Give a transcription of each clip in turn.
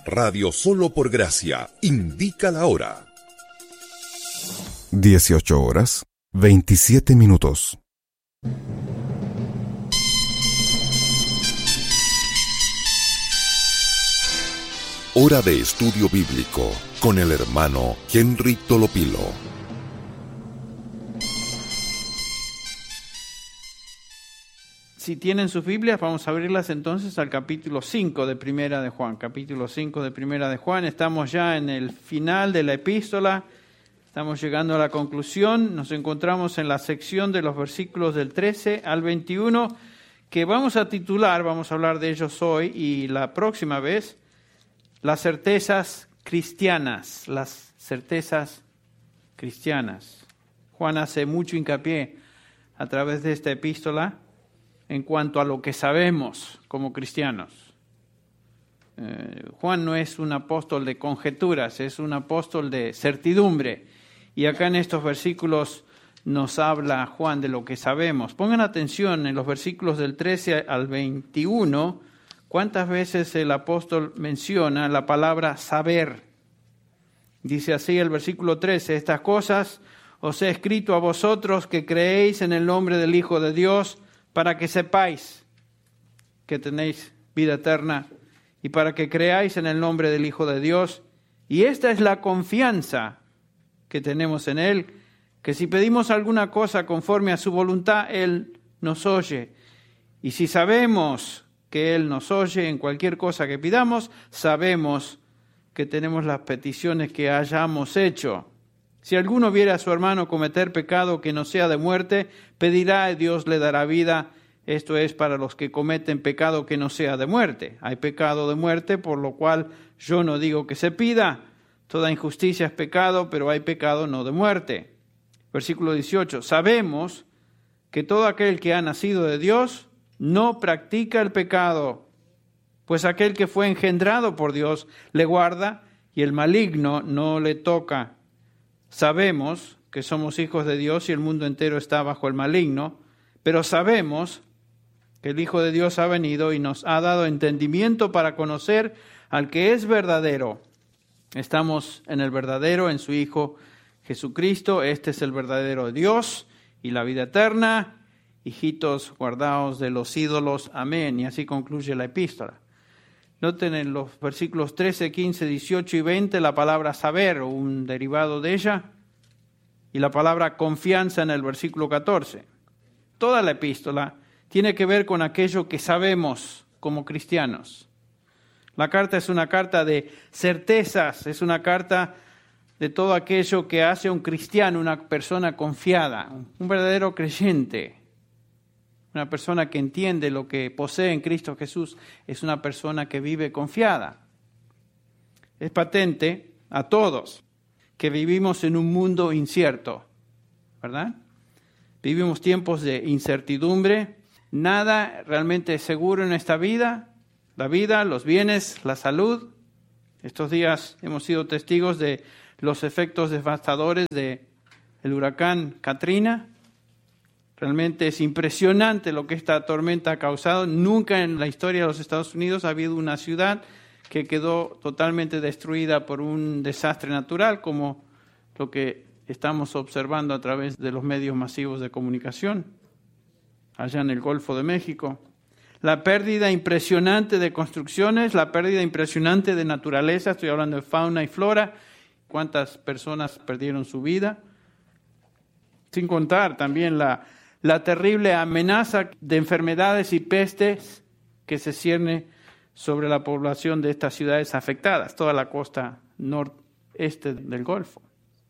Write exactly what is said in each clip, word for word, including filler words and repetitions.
Radio Solo por Gracia indica la hora. dieciocho horas, veintisiete minutos. Hora de estudio bíblico con el hermano Henry Tolopilo. Si tienen sus Biblias, vamos a abrirlas entonces al capítulo cinco de Primera de Juan. Capítulo cinco de Primera de Juan. Estamos ya en el final de la epístola. Estamos llegando a la conclusión. Nos encontramos en la sección de los versículos del trece al veintiuno, que vamos a titular, vamos a hablar de ellos hoy y la próxima vez, las certezas cristianas. Las certezas cristianas. Juan hace mucho hincapié a través de esta epístola en cuanto a lo que sabemos como cristianos. Eh, Juan no es un apóstol de conjeturas, es un apóstol de certidumbre. Y acá en estos versículos nos habla Juan de lo que sabemos. Pongan atención en los versículos del trece al veintiuno, cuántas veces el apóstol menciona la palabra saber. Dice así el versículo trece, estas cosas os he escrito a vosotros que creéis en el nombre del Hijo de Dios, para que sepáis que tenéis vida eterna y para que creáis en el nombre del Hijo de Dios. Y esta es la confianza que tenemos en Él, que si pedimos alguna cosa conforme a su voluntad, Él nos oye. Y si sabemos que Él nos oye en cualquier cosa que pidamos, sabemos que tenemos las peticiones que hayamos hecho. Si alguno viera a su hermano cometer pecado que no sea de muerte, pedirá y Dios le dará vida. Esto es para los que cometen pecado que no sea de muerte. Hay pecado de muerte, por lo cual yo no digo que se pida. Toda injusticia es pecado, pero hay pecado no de muerte. Versículo dieciocho. Sabemos que todo aquel que ha nacido de Dios no practica el pecado, pues aquel que fue engendrado por Dios le guarda y el maligno no le toca. Sabemos que somos hijos de Dios y el mundo entero está bajo el maligno, pero sabemos que el Hijo de Dios ha venido y nos ha dado entendimiento para conocer al que es verdadero. Estamos en el verdadero, en su Hijo Jesucristo. Este es el verdadero Dios y la vida eterna. Hijitos, guardaos de los ídolos. Amén. Y así concluye la epístola. Noten en los versículos trece, quince, dieciocho y veinte la palabra saber, o un derivado de ella, y la palabra confianza en el versículo catorce. Toda la epístola tiene que ver con aquello que sabemos como cristianos. La carta es una carta de certezas, es una carta de todo aquello que hace un cristiano, una persona confiada, un verdadero creyente. Una persona que entiende lo que posee en Cristo Jesús es una persona que vive confiada. Es patente a todos que vivimos en un mundo incierto, ¿verdad? Vivimos tiempos de incertidumbre. Nada realmente es seguro en esta vida. La vida, los bienes, la salud. Estos días hemos sido testigos de los efectos devastadores del huracán Katrina. Realmente es impresionante lo que esta tormenta ha causado. Nunca en la historia de los Estados Unidos ha habido una ciudad que quedó totalmente destruida por un desastre natural como lo que estamos observando a través de los medios masivos de comunicación allá en el Golfo de México. La pérdida impresionante de construcciones, la pérdida impresionante de naturaleza, estoy hablando de fauna y flora, cuántas personas perdieron su vida, sin contar también la La terrible amenaza de enfermedades y pestes que se cierne sobre la población de estas ciudades afectadas, toda la costa noreste del Golfo.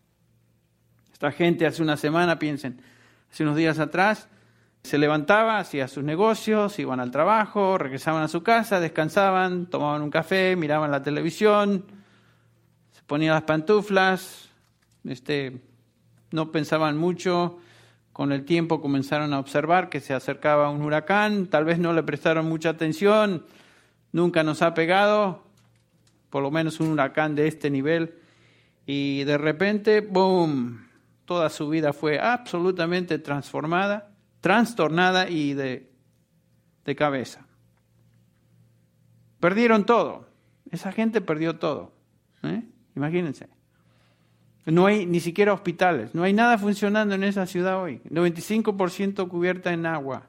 Esta gente hace una semana, piensen, hace unos días atrás, se levantaba, hacía sus negocios, iban al trabajo, regresaban a su casa, descansaban, tomaban un café, miraban la televisión, se ponían las pantuflas, este, no pensaban mucho. Con el tiempo comenzaron a observar que se acercaba un huracán, tal vez no le prestaron mucha atención, nunca nos ha pegado, por lo menos un huracán de este nivel, y de repente, ¡boom!, toda su vida fue absolutamente transformada, trastornada y de, de cabeza. Perdieron todo. Esa gente perdió todo. ¿eh? Imagínense. No hay ni siquiera hospitales. No hay nada funcionando en esa ciudad hoy. noventa y cinco por ciento cubierta en agua.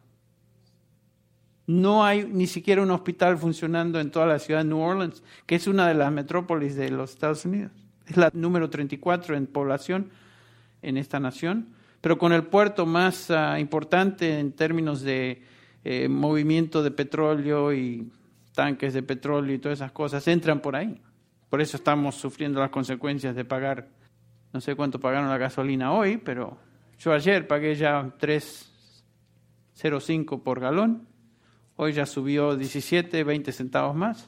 No hay ni siquiera un hospital funcionando en toda la ciudad de New Orleans, que es una de las metrópolis de los Estados Unidos. Es la número treinta y cuatro en población en esta nación, pero con el puerto más uh, importante en términos de eh, movimiento de petróleo y tanques de petróleo y todas esas cosas, entran por ahí. Por eso estamos sufriendo las consecuencias de pagar, no sé cuánto pagaron la gasolina hoy, pero yo ayer pagué ya tres cero cinco por galón. Hoy ya subió diecisiete, veinte centavos más.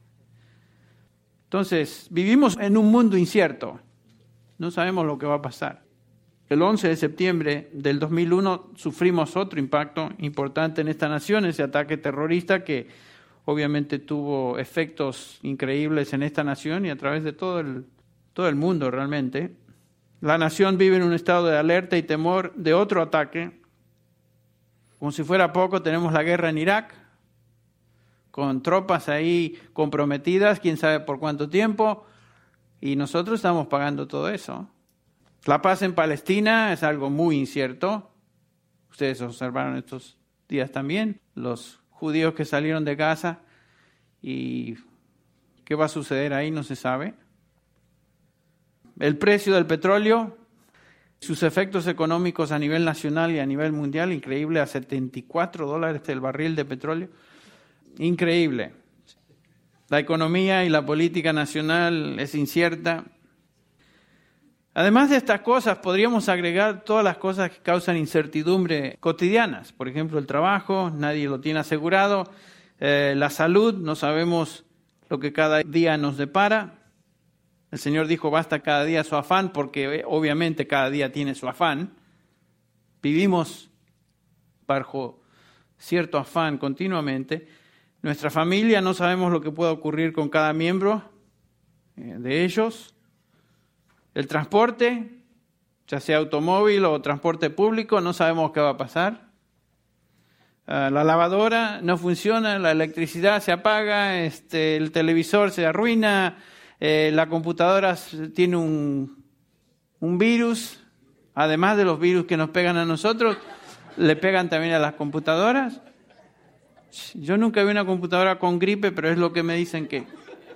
Entonces, vivimos en un mundo incierto. No sabemos lo que va a pasar. El once de septiembre del dos mil uno sufrimos otro impacto importante en esta nación, ese ataque terrorista que obviamente tuvo efectos increíbles en esta nación y a través de todo el, todo el mundo realmente. La nación vive en un estado de alerta y temor de otro ataque. Como si fuera poco, tenemos la guerra en Irak, con tropas ahí comprometidas, quién sabe por cuánto tiempo, y nosotros estamos pagando todo eso. La paz en Palestina es algo muy incierto. Ustedes observaron estos días también, los judíos que salieron de Gaza, y qué va a suceder ahí no se sabe. El precio del petróleo, sus efectos económicos a nivel nacional y a nivel mundial, increíble, a setenta y cuatro dólares el barril de petróleo. Increíble. La economía y la política nacional es incierta. Además de estas cosas, podríamos agregar todas las cosas que causan incertidumbre cotidianas. Por ejemplo, el trabajo, nadie lo tiene asegurado. Eh, la salud, no sabemos lo que cada día nos depara. El Señor dijo, basta cada día su afán, porque obviamente cada día tiene su afán. Vivimos bajo cierto afán continuamente. Nuestra familia, no sabemos lo que pueda ocurrir con cada miembro de ellos. El transporte, ya sea automóvil o transporte público, no sabemos qué va a pasar. Uh, la lavadora no funciona, la electricidad se apaga, este, el televisor se arruina, eh, la computadora tiene un, un virus. Además de los virus que nos pegan a nosotros, le pegan también a las computadoras. Yo nunca vi una computadora con gripe, pero es lo que me dicen que...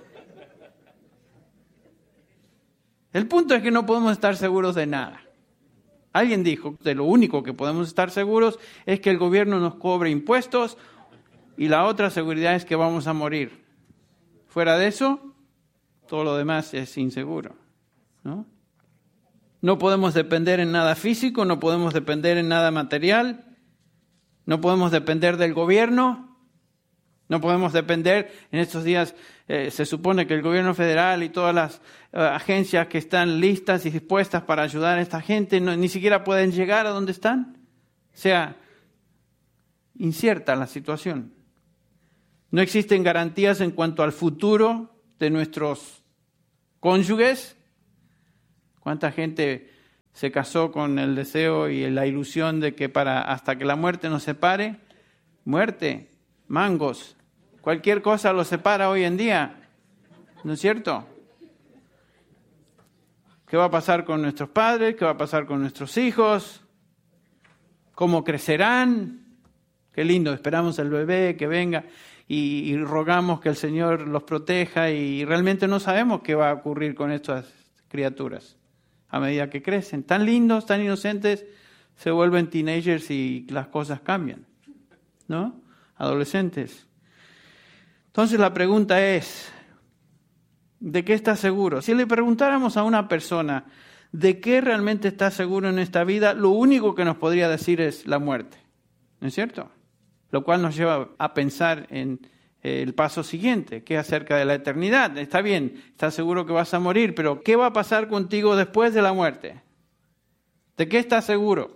El punto es que no podemos estar seguros de nada. Alguien dijo, de lo único que podemos estar seguros es que el gobierno nos cobre impuestos y la otra seguridad es que vamos a morir. Fuera de eso, todo lo demás es inseguro, ¿no? No podemos depender en nada físico, no podemos depender en nada material, no podemos depender del gobierno. No podemos depender, en estos días eh, se supone que el gobierno federal y todas las uh, agencias que están listas y dispuestas para ayudar a esta gente no, ni siquiera pueden llegar a donde están. O sea, incierta la situación. No existen garantías en cuanto al futuro de nuestros cónyuges. ¿Cuánta gente se casó con el deseo y la ilusión de que para hasta que la muerte nos separe? Muerte, mangos. Cualquier cosa los separa hoy en día, ¿no es cierto? ¿Qué va a pasar con nuestros padres? ¿Qué va a pasar con nuestros hijos? ¿Cómo crecerán? Qué lindo, esperamos al bebé que venga y, y rogamos que el Señor los proteja y realmente no sabemos qué va a ocurrir con estas criaturas a medida que crecen. Tan lindos, tan inocentes, se vuelven teenagers y las cosas cambian, ¿no? Adolescentes. Entonces la pregunta es, ¿de qué estás seguro? Si le preguntáramos a una persona, ¿de qué realmente está seguro en esta vida? Lo único que nos podría decir es la muerte, ¿no es cierto? Lo cual nos lleva a pensar en el paso siguiente, que es acerca de la eternidad. Está bien, estás seguro que vas a morir, pero ¿qué va a pasar contigo después de la muerte? ¿De qué estás seguro?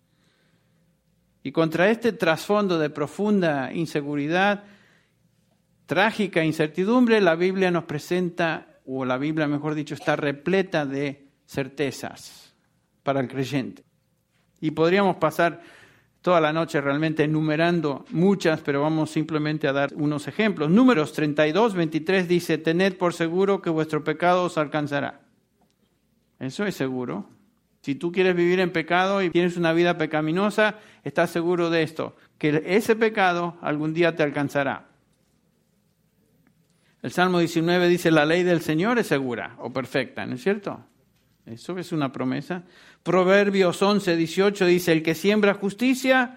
Y contra este trasfondo de profunda inseguridad, trágica incertidumbre, la Biblia nos presenta, o la Biblia, mejor dicho, está repleta de certezas para el creyente. Y podríamos pasar toda la noche realmente enumerando muchas, pero vamos simplemente a dar unos ejemplos. Números treinta y dos, veintitrés dice, tened por seguro que vuestro pecado os alcanzará. Eso es seguro. Si tú quieres vivir en pecado y tienes una vida pecaminosa, estás seguro de esto, que ese pecado algún día te alcanzará. El Salmo diecinueve dice, la ley del Señor es segura o perfecta, ¿no es cierto? Eso es una promesa. Proverbios once, dieciocho dice, el que siembra justicia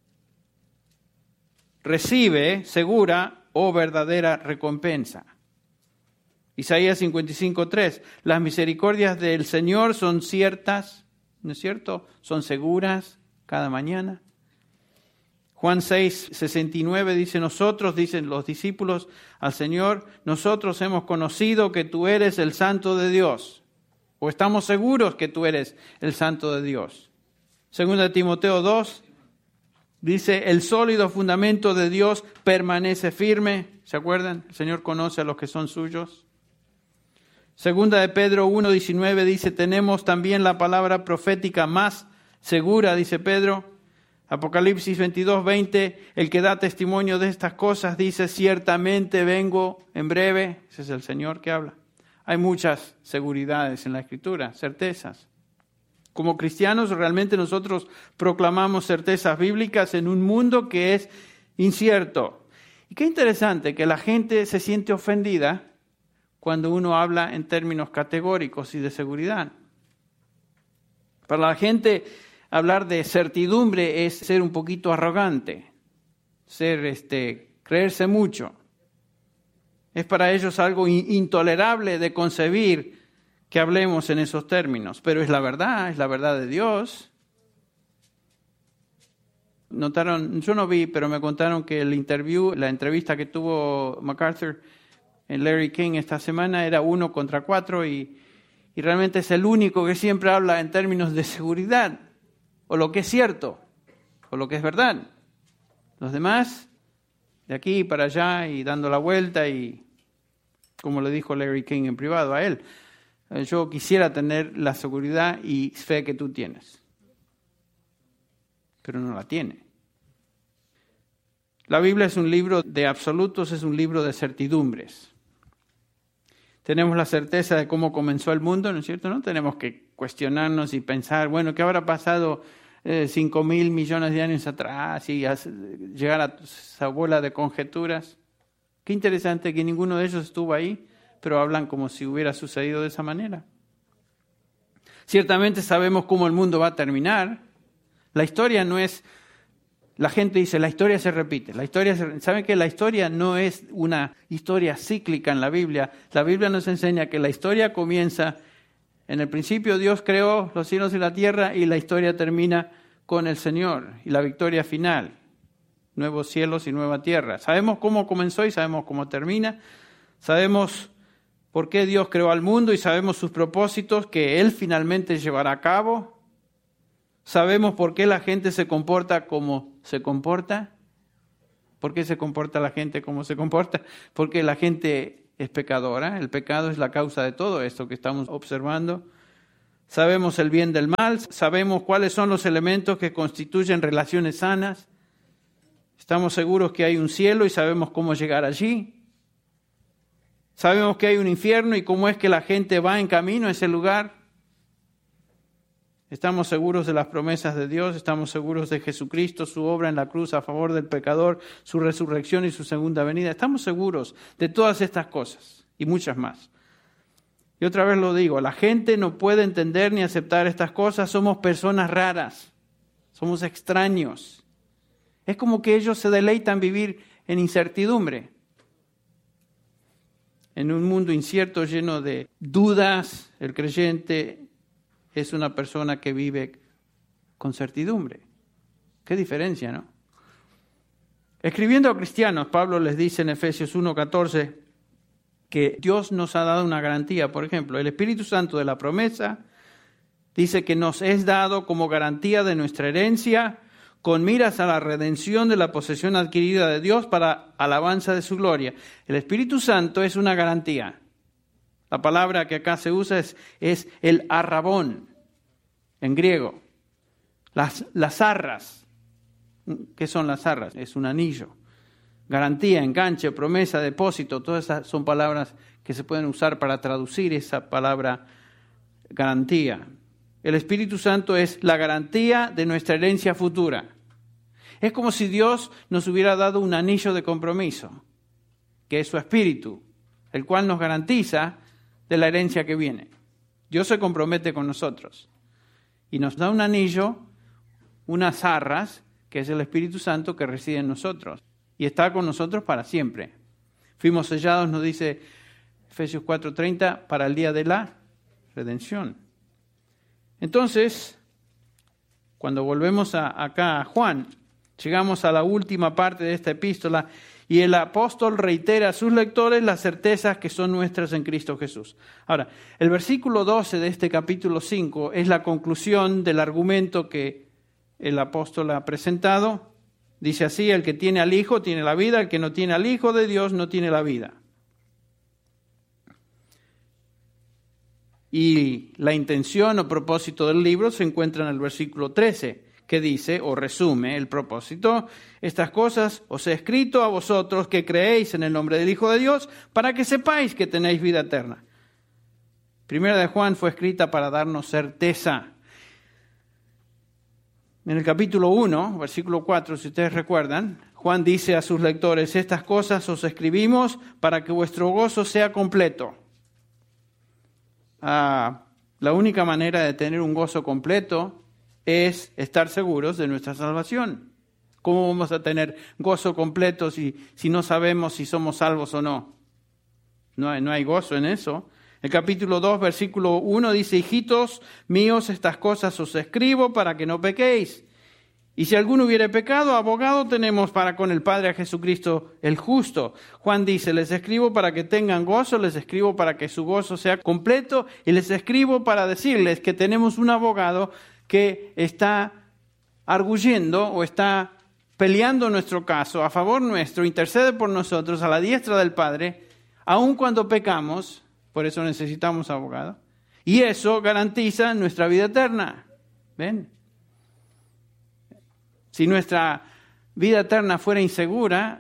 recibe segura o verdadera recompensa. Isaías cincuenta y cinco, tres, las misericordias del Señor son ciertas, ¿no es cierto? Son seguras cada mañana. Juan seis, sesenta y nueve dice, nosotros, dicen los discípulos al Señor, nosotros hemos conocido que tú eres el Santo de Dios, o estamos seguros que tú eres el Santo de Dios. Segunda de Timoteo dos, dice, el sólido fundamento de Dios permanece firme. ¿Se acuerdan? El Señor conoce a los que son suyos. Segunda de Pedro uno, diecinueve dice, tenemos también la palabra profética más segura, dice Pedro. Apocalipsis veintidós, veinte, el que da testimonio de estas cosas dice, ciertamente vengo en breve. Ese es el Señor que habla. Hay muchas seguridades en la Escritura, certezas. Como cristianos, realmente nosotros proclamamos certezas bíblicas en un mundo que es incierto. Y qué interesante que la gente se siente ofendida cuando uno habla en términos categóricos y de seguridad. Para la gente, hablar de certidumbre es ser un poquito arrogante, ser, este, creerse mucho. Es para ellos algo intolerable de concebir que hablemos en esos términos, pero es la verdad, es la verdad de Dios. Notaron, yo no vi, pero me contaron que el interview, la entrevista que tuvo MacArthur en Larry King esta semana era uno contra cuatro y, y realmente es el único que siempre habla en términos de seguridad, o lo que es cierto, o lo que es verdad. Los demás, de aquí para allá y dando la vuelta y, como le dijo Larry King en privado a él, yo quisiera tener la seguridad y fe que tú tienes, pero no la tiene. La Biblia es un libro de absolutos, es un libro de certidumbres. Tenemos la certeza de cómo comenzó el mundo, ¿no es cierto? No tenemos que cuestionarnos y pensar, bueno, ¿qué habrá pasado eh, cinco mil millones de años atrás y llegar a esa bola de conjeturas? Qué interesante que ninguno de ellos estuvo ahí, pero hablan como si hubiera sucedido de esa manera. Ciertamente sabemos cómo el mundo va a terminar. La historia no es... La gente dice, la historia se repite. La historia se, ¿saben que la historia no es una historia cíclica en la Biblia? La Biblia nos enseña que la historia comienza, en el principio Dios creó los cielos y la tierra y la historia termina con el Señor y la victoria final. Nuevos cielos y nueva tierra. Sabemos cómo comenzó y sabemos cómo termina. Sabemos por qué Dios creó al mundo y sabemos sus propósitos que Él finalmente llevará a cabo. Sabemos por qué la gente se comporta como se comporta. ¿Por qué se comporta la gente como se comporta? Porque la gente es pecadora. El pecado es la causa de todo esto que estamos observando. Sabemos el bien del mal. Sabemos cuáles son los elementos que constituyen relaciones sanas. Estamos seguros que hay un cielo y sabemos cómo llegar allí. Sabemos que hay un infierno y cómo es que la gente va en camino a ese lugar. Estamos seguros de las promesas de Dios, estamos seguros de Jesucristo, su obra en la cruz a favor del pecador, su resurrección y su segunda venida. Estamos seguros de todas estas cosas y muchas más. Y otra vez lo digo, la gente no puede entender ni aceptar estas cosas, somos personas raras, somos extraños. Es como que ellos se deleitan vivir en incertidumbre. En un mundo incierto lleno de dudas, el creyente es una persona que vive con certidumbre. Qué diferencia, ¿no? Escribiendo a cristianos, Pablo les dice en Efesios uno catorce que Dios nos ha dado una garantía. Por ejemplo, el Espíritu Santo de la promesa dice que nos es dado como garantía de nuestra herencia con miras a la redención de la posesión adquirida de Dios para alabanza de su gloria. El Espíritu Santo es una garantía. La palabra que acá se usa es, es el arrabón, en griego. Las, las arras ¿Qué son las arras? Es un anillo. Garantía, enganche, promesa, depósito, todas esas son palabras que se pueden usar para traducir esa palabra garantía. El Espíritu Santo es la garantía de nuestra herencia futura. Es como si Dios nos hubiera dado un anillo de compromiso, que es su Espíritu, el cual nos garantiza de la herencia que viene. Dios se compromete con nosotros y nos da un anillo, unas arras, que es el Espíritu Santo que reside en nosotros y está con nosotros para siempre. Fuimos sellados, nos dice Efesios cuatro treinta, para el día de la redención. Entonces, cuando volvemos a, acá a Juan, llegamos a la última parte de esta epístola y el apóstol reitera a sus lectores las certezas que son nuestras en Cristo Jesús. Ahora, el versículo doce de este capítulo cinco es la conclusión del argumento que el apóstol ha presentado. Dice así: el que tiene al Hijo tiene la vida, el que no tiene al Hijo de Dios no tiene la vida. Y la intención o propósito del libro se encuentra en el versículo trece, que dice, o resume el propósito: estas cosas os he escrito a vosotros que creéis en el nombre del Hijo de Dios, para que sepáis que tenéis vida eterna. Primera de Juan fue escrita para darnos certeza. En el capítulo uno, versículo cuatro, si ustedes recuerdan, Juan dice a sus lectores: estas cosas os escribimos para que vuestro gozo sea completo. Ah, la única manera de tener un gozo completo es estar seguros de nuestra salvación. ¿Cómo vamos a tener gozo completo si, si no sabemos si somos salvos o no? No hay, no hay gozo en eso. El capítulo dos, versículo uno dice: hijitos míos, estas cosas os escribo para que no pequéis. Y si alguno hubiere pecado, abogado tenemos para con el Padre a Jesucristo el justo. Juan dice: les escribo para que tengan gozo, les escribo para que su gozo sea completo, y les escribo para decirles que tenemos un abogado que está arguyendo o está peleando nuestro caso a favor nuestro, intercede por nosotros a la diestra del Padre, aun cuando pecamos. Por eso necesitamos abogado. Y eso garantiza nuestra vida eterna. ¿Ven? Si nuestra vida eterna fuera insegura,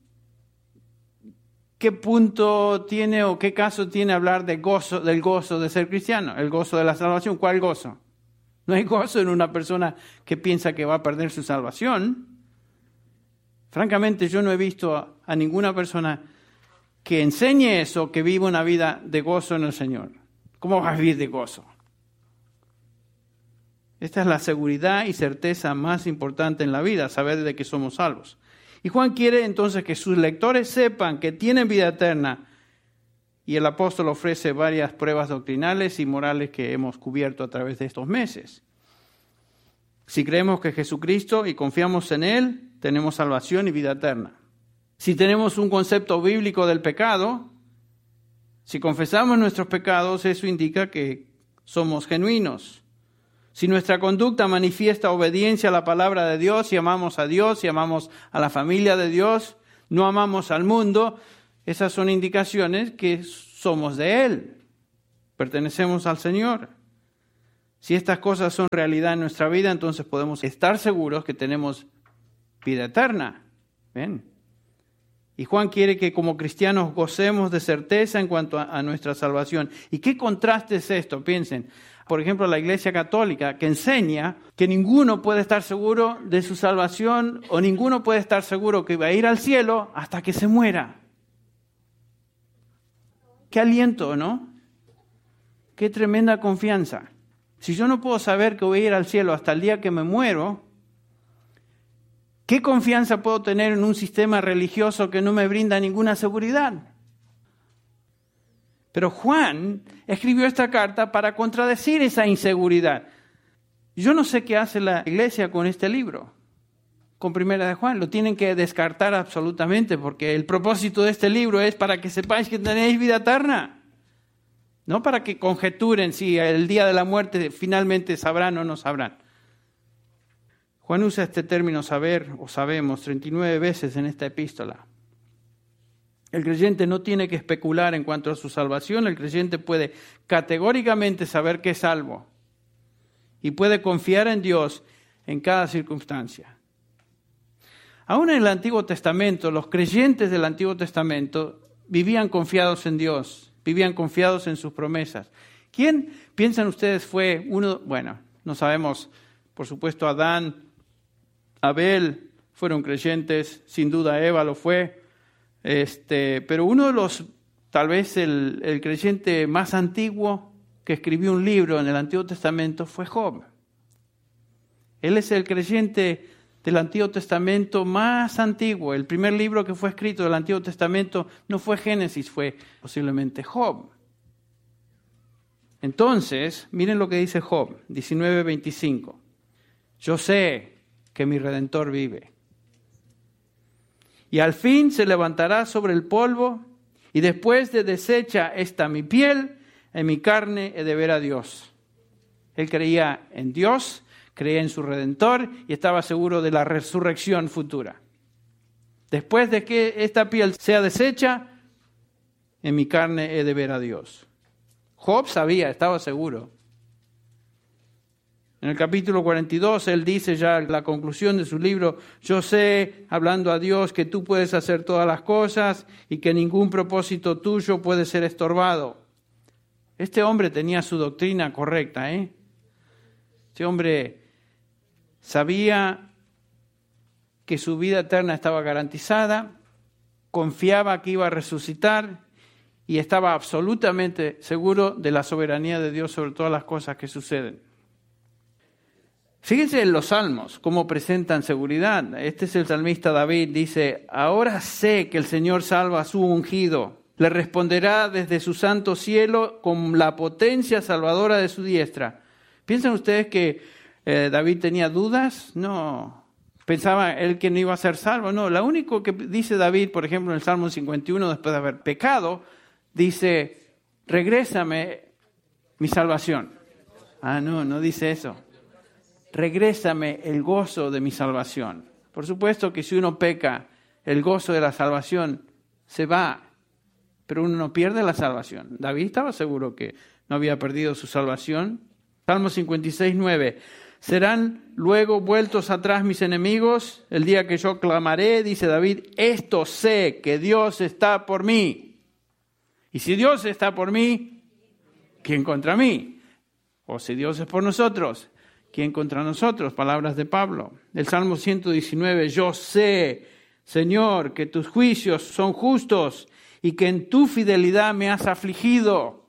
¿qué punto tiene o qué caso tiene hablar de gozo, del gozo de ser cristiano? El gozo de la salvación. ¿Cuál gozo? No hay gozo en una persona que piensa que va a perder su salvación. Francamente, yo no he visto a, a ninguna persona que enseñe eso, que viva una vida de gozo en el Señor. ¿Cómo vas a vivir de gozo? Esta es la seguridad y certeza más importante en la vida, saber de que somos salvos. Y Juan quiere entonces que sus lectores sepan que tienen vida eterna. Y el apóstol ofrece varias pruebas doctrinales y morales que hemos cubierto a través de estos meses. Si creemos que Jesucristo y confiamos en Él, tenemos salvación y vida eterna. Si tenemos un concepto bíblico del pecado, si confesamos nuestros pecados, eso indica que somos genuinos. Si nuestra conducta manifiesta obediencia a la palabra de Dios, si amamos a Dios, si amamos a la familia de Dios, no amamos al mundo, esas son indicaciones que somos de Él, pertenecemos al Señor. Si estas cosas son realidad en nuestra vida, entonces podemos estar seguros que tenemos vida eterna. ¿Ven? Y Juan quiere que como cristianos gocemos de certeza en cuanto a, a nuestra salvación. ¿Y qué contraste es esto? Piensen. Por ejemplo, la Iglesia Católica, que enseña que ninguno puede estar seguro de su salvación o ninguno puede estar seguro que va a ir al cielo hasta que se muera. Qué aliento, ¿no? Qué tremenda confianza. Si yo no puedo saber que voy a ir al cielo hasta el día que me muero, ¿qué confianza puedo tener en un sistema religioso que no me brinda ninguna seguridad? Pero Juan escribió esta carta para contradecir esa inseguridad. Yo no sé qué hace la iglesia con este libro, con Primera de Juan. Lo tienen que descartar absolutamente, porque el propósito de este libro es para que sepáis que tenéis vida eterna. No para que conjeturen si el día de la muerte finalmente sabrán o no sabrán. Juan usa este término saber o sabemos treinta y nueve veces en esta epístola. El creyente no tiene que especular en cuanto a su salvación. El creyente puede categóricamente saber que es salvo y puede confiar en Dios en cada circunstancia. Aún en el Antiguo Testamento, los creyentes del Antiguo Testamento vivían confiados en Dios, vivían confiados en sus promesas. ¿Quién piensan ustedes fue uno? Bueno, no sabemos, por supuesto, Adán, Abel fueron creyentes, sin duda Eva lo fue, este, pero uno de los, tal vez el, el creyente más antiguo que escribió un libro en el Antiguo Testamento fue Job. Él es el creyente del Antiguo Testamento más antiguo. El primer libro que fue escrito del Antiguo Testamento no fue Génesis, fue posiblemente Job. Entonces, miren lo que dice Job, diecinueve veinticinco. Yo sé que mi Redentor vive. Y al fin se levantará sobre el polvo, y después de deshecha esta mi piel, en mi carne he de ver a Dios. Él creía en Dios, creía en su Redentor y estaba seguro de la resurrección futura. Después de que esta piel sea deshecha, en mi carne he de ver a Dios. Job sabía, estaba seguro. En el capítulo cuarenta y dos, él dice ya la conclusión de su libro, yo sé, hablando a Dios, que tú puedes hacer todas las cosas y que ningún propósito tuyo puede ser estorbado. Este hombre tenía su doctrina correcta, ¿eh? Este hombre sabía que su vida eterna estaba garantizada, confiaba que iba a resucitar y estaba absolutamente seguro de la soberanía de Dios sobre todas las cosas que suceden. Fíjense en los salmos, cómo presentan seguridad. Este es el salmista David, dice, ahora sé que el Señor salva a su ungido. Le responderá desde su santo cielo con la potencia salvadora de su diestra. ¿Piensan ustedes que eh, David tenía dudas? No. ¿Pensaba él que no iba a ser salvo? No. Lo único que dice David, por ejemplo, en el Salmo cincuenta y uno, después de haber pecado, dice, regrésame mi salvación. Ah, no, no dice eso. Regrésame el gozo de mi salvación. Por supuesto que si uno peca, el gozo de la salvación se va, pero uno no pierde la salvación. David estaba seguro que no había perdido su salvación. Salmo cincuenta y seis, nueve. Serán luego vueltos atrás mis enemigos el día que yo clamaré, dice David, esto sé que Dios está por mí. Y si Dios está por mí, ¿quién contra mí? O si Dios es por nosotros, ¿quién contra nosotros? Palabras de Pablo. El Salmo ciento diecinueve, yo sé, Señor, que tus juicios son justos y que en tu fidelidad me has afligido.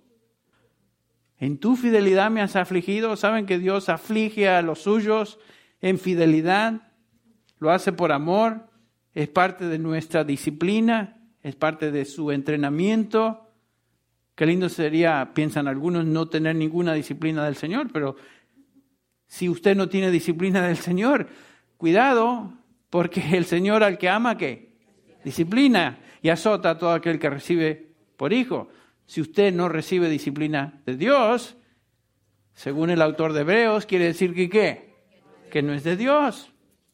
En tu fidelidad me has afligido. ¿Saben que Dios aflige a los suyos en fidelidad? Lo hace por amor, es parte de nuestra disciplina, es parte de su entrenamiento. Qué lindo sería, piensan algunos, no tener ninguna disciplina del Señor, pero si usted no tiene disciplina del Señor, cuidado, porque el Señor al que ama, ¿qué? Disciplina y azota a todo aquel que recibe por hijo. Si usted no recibe disciplina de Dios, según el autor de Hebreos, quiere decir que ¿qué? Que no es de Dios.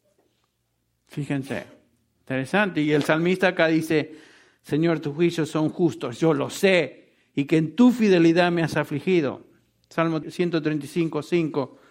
Fíjense, interesante. Y el salmista acá dice, Señor, tus juicios son justos, yo lo sé, y que en tu fidelidad me has afligido. Salmo ciento treinta y cinco, cinco.